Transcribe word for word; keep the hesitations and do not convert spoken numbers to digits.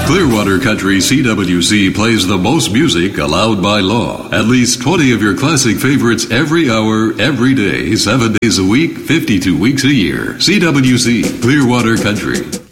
Clearwater Country C W C plays the most music allowed by law. At least twenty of your classic favorites every hour, every day, seven days a week, fifty-two weeks a year. C W C, Clearwater Country.